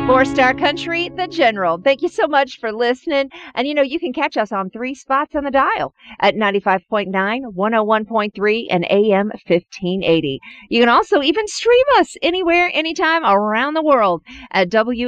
4-Star Country, The General. Thank you so much for listening. And you can catch us on 3 spots on the dial at 95.9, 101.3, and AM 1580. You can also even stream us anywhere, anytime around the world at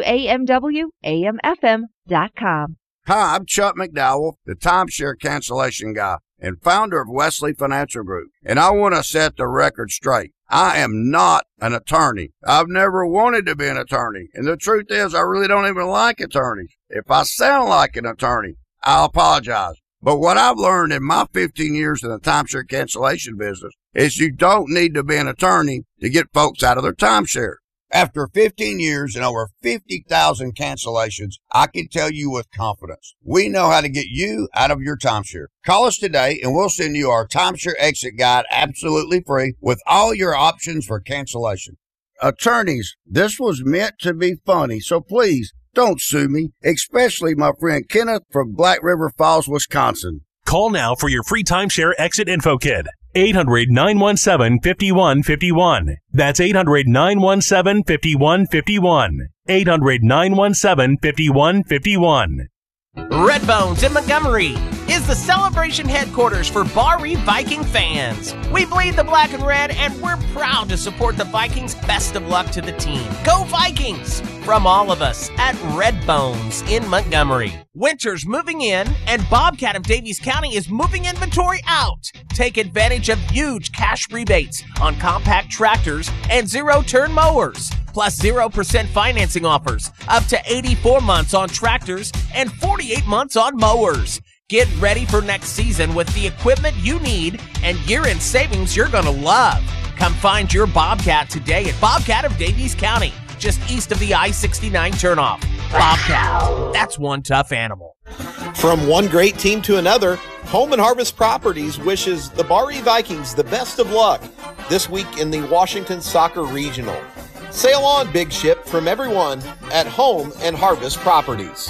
WAMWAMFM.com. Hi, I'm Chuck McDowell, the timeshare cancellation guy and founder of Wesley Financial Group. And I want to set the record straight. I am not an attorney. I've never wanted to be an attorney. And the truth is, I really don't even like attorneys. If I sound like an attorney, I'll apologize. But what I've learned in my 15 years in the timeshare cancellation business is you don't need to be an attorney to get folks out of their timeshare. After 15 years and over 50,000 cancellations, I can tell you with confidence, we know how to get you out of your timeshare. Call us today and we'll send you our timeshare exit guide absolutely free with all your options for cancellation. Attorneys, this was meant to be funny, so please don't sue me, especially my friend Kenneth from Black River Falls, Wisconsin. Call now for your free timeshare exit info kit. 800-917-5151. That's 800-917-5151. 800-917-5151. Red Bones in Montgomery is the celebration headquarters for Bar-E Viking fans. We bleed the black and red, and we're proud to support the Vikings. Best of luck to the team. Go Vikings! From all of us at Red Bones in Montgomery. Winter's moving in, and Bobcat of Daviess County is moving inventory out. Take advantage of huge cash rebates on compact tractors and zero-turn mowers. Plus 0% financing offers, up to 84 months on tractors and 48 months on mowers. Get ready for next season with the equipment you need and year-end savings you're going to love. Come find your Bobcat today at Bobcat of Daviess County, just east of the I-69 turnoff. Bobcat, that's one tough animal. From one great team to another, Home and Harvest Properties wishes the Bar-E Vikings the best of luck this week in the Washington Soccer Regional. Sail on, big ship, from everyone at Home and Harvest Properties.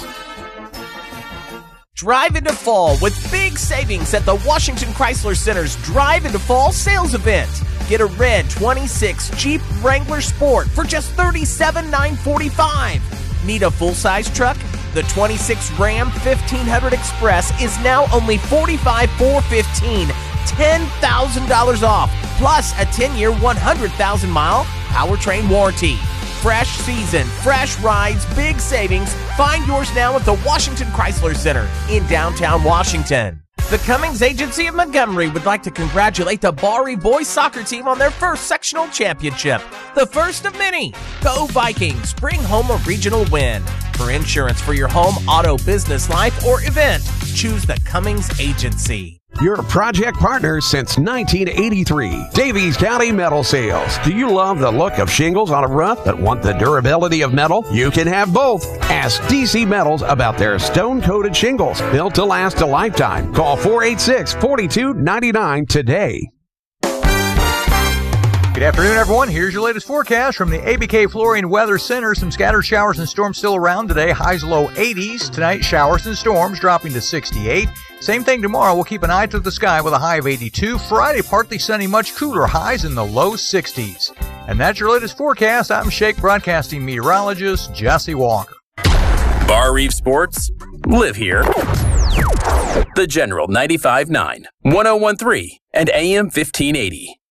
Drive into fall with big savings at the Washington Chrysler Center's Drive into Fall sales event. Get a red 26 Jeep Wrangler Sport for just $37,945. Need a full-size truck? The 26 Ram 1500 Express is now only $45,415, $10,000 off, plus a 10-year, 100,000-mile powertrain warranty. Fresh season, fresh rides, big savings. Find yours now at the Washington Chrysler Center in downtown Washington. The Cummings Agency of Montgomery would like to congratulate the Bar-E boys soccer team on their first sectional championship, the first of many. Go Vikings, bring home a regional win. For insurance for your home, auto, business, life, or event, choose the Cummings Agency. Your project partner since 1983. Daviess County Metal Sales. Do you love the look of shingles on a roof but want the durability of metal? You can have both. Ask DC Metals about their stone-coated shingles, built to last a lifetime. Call 486-4299 today. Good afternoon, everyone. Here's your latest forecast from the ABK Flooring Weather Center. Some scattered showers and storms still around today. Highs low 80s. Tonight, showers and storms dropping to 68. Same thing tomorrow. We'll keep an eye to the sky with a high of 82. Friday, partly sunny, much cooler. Highs in the low 60s. And that's your latest forecast. I'm Shake Broadcasting meteorologist Jesse Walker. Bar-E Sports, live here. The General 95.9, 101.3, and AM 1580.